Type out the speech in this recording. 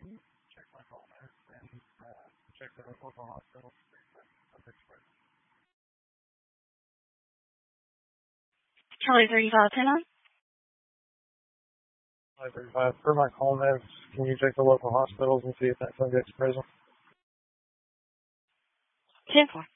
check my call notes and check the local hospital. Kelly 3510. For my call notes, can you check the local hospitals and see if that subject's present? 10-4.